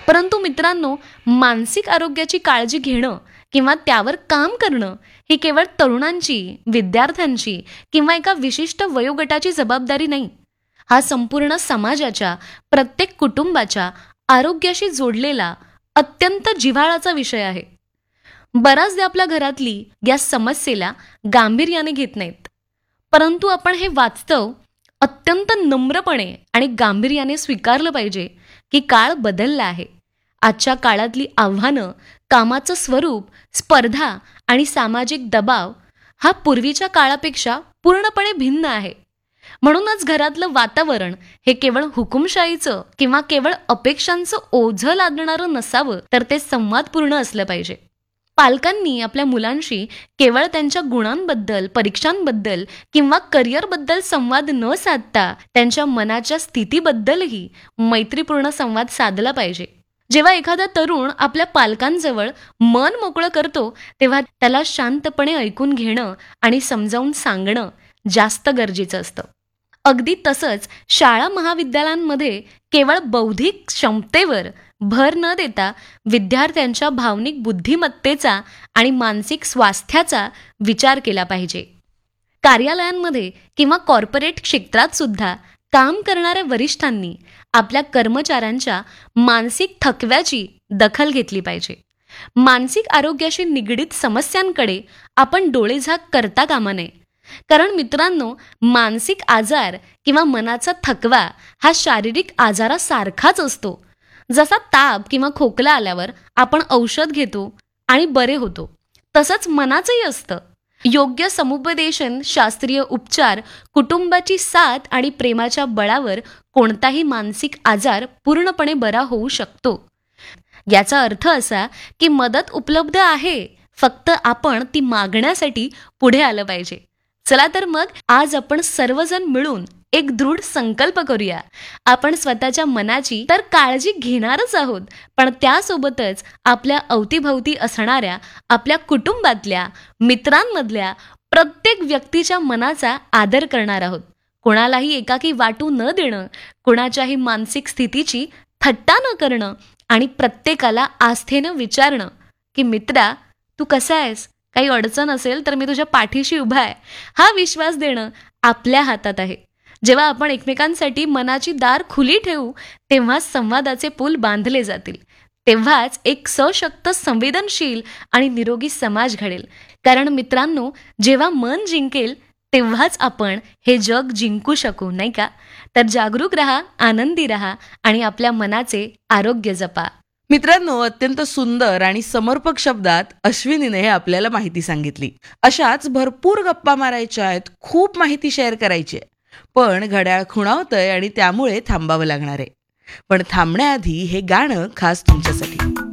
परंतु मित्रांनो, मानसिक आरोग्याची काळजी घेणं किंवा त्यावर काम करणं ही केवळ तरुणांची, विद्यार्थ्यांची किंवा एका विशिष्ट वयोगटाची जबाबदारी नाही. हा संपूर्ण समाजाच्या, प्रत्येक कुटुंबाच्या आरोग्याशी जोडलेला अत्यंत जिव्हाळाचा विषय आहे. बऱ्याचदा आपल्या घरातली या समस्येला गांभीर्याने घेत नाहीत. परंतु आपण हे वास्तव अत्यंत नम्रपणे आणि गांभीर्याने स्वीकारलं पाहिजे की काळ बदलला आहे. आजच्या काळातली आव्हानं, कामाचं स्वरूप, स्पर्धा आणि सामाजिक दबाव हा पूर्वीच्या काळापेक्षा पूर्णपणे भिन्न आहे. म्हणूनच घरातलं वातावरण हे केवळ हुकुमशाहीचं किंवा केवळ अपेक्षांचं ओझं लादणारं नसावं, तर ते संवादपूर्ण असलं पाहिजे. पालकांनी आपल्या मुलांशी केवळ त्यांच्या गुणांबद्दल, परीक्षांबद्दल किंवा करिअरबद्दल संवाद न साधता त्यांच्या मनाच्या स्थितीबद्दलही मैत्रीपूर्ण संवाद साधला पाहिजे. जेव्हा एखादा तरुण आपल्या पालकांजवळ मन मोकळं करतो, तेव्हा त्याला शांतपणे ऐकून घेणं आणि समजावून सांगणं जास्त गरजेचं असतं. अगदी तसंच शाळा महाविद्यालयांमध्ये केवळ बौद्धिक क्षमतेवर भर न देता विद्यार्थ्यांच्या भावनिक बुद्धिमत्तेचा आणि मानसिक स्वास्थ्याचा विचार केला पाहिजे. कार्यालयांमध्ये किंवा कॉर्पोरेट क्षेत्रात सुद्धा काम करणाऱ्या वरिष्ठांनी आपल्या कर्मचाऱ्यांच्या मानसिक थकव्याची दखल घेतली पाहिजे. मानसिक आरोग्याशी निगडीत समस्यांकडे आपण डोळेझाक करता कामा नये. कारण मित्रांनो, मानसिक आजार किंवा मनाचा थकवा हा शारीरिक आजारासारखाच असतो. जसा ताप किंवा खोकला आल्यावर आपण औषध घेतो आणि बरे होतो, तसंच मनाचंही असतं. योग्य समुपदेशन, शास्त्रीय उपचार, कुटुंबाची साथ आणि प्रेमाच्या बळावर कोणताही मानसिक आजार पूर्णपणे बरा होऊ शकतो. याचा अर्थ असा की मदत उपलब्ध आहे, फक्त आपण ती मागण्यासाठी पुढे आलं पाहिजे. चला तर मग आज आपण सर्वजण मिळून एक दृढ संकल्प करूया. आपण स्वतःच्या मनाची तर काळजी घेणारच आहोत, पण त्यासोबतच आपल्या अवतीभवती असणाऱ्या, आपल्या कुटुंबातल्या, मित्रांमधल्या प्रत्येक व्यक्तीच्या मनाचा आदर करणार आहोत. कोणालाही एकाकी वाटू न देणं, कोणाच्याही मानसिक स्थितीची थट्टा न करणं आणि प्रत्येकाला आस्थेनं विचारणं की मित्रा, तू कसा आहेस? काही अडचण असेल तर मी तुझ्या पाठीशी उभा आहे, हा विश्वास देणं आपल्या हातात आहे. जेव्हा आपण एकमेकांसाठी मनाची दार खुली ठेवू, तेव्हा संवादाचे पूल बांधले जातील. तेव्हाच एक सशक्त, संवेदनशील आणि निरोगी समाज घडेल. कारण मित्रांनो, जेव्हा मन जिंकेल तेव्हाच आपण हे जग जिंकू शकू, नाही का? तर जागरूक रहा, आनंदी रहा आणि आपल्या मनाचे आरोग्य जपा. मित्रांनो, अत्यंत सुंदर आणि समर्पक शब्दात अश्विनीने आपल्याला माहिती सांगितली. अशाच भरपूर गप्पा मारायच्या आहेत, खूप माहिती शेअर करायची आहे. पण घड्याळ खुणावतंय आणि त्यामुळे थांबावं लागणार आहे. पण थांबण्याआधी हे गाणं खास तुमच्यासाठी.